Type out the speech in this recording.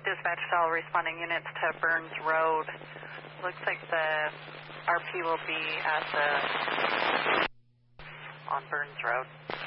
Dispatch to all responding units to Burns Road. Looks like the RP will be at the on Burns Road.